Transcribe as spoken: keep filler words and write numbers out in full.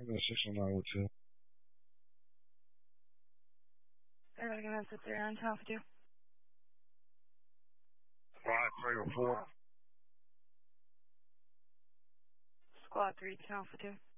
the six oh nine oh two. Everybody gonna sit there on top of you. Five three oh four. Squad three, ten for two.